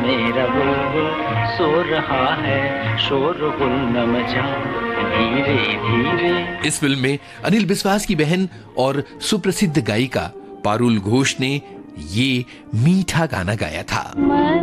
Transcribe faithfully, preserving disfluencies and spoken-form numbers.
मेरा बुलबुल सो रहा है, शोरगुल न मचाओ धीरे धीरे। इस फिल्म में अनिल बिस्वास की बहन और सुप्रसिद्ध गायिका पारुल घोष ने ये मीठा गाना गाया था।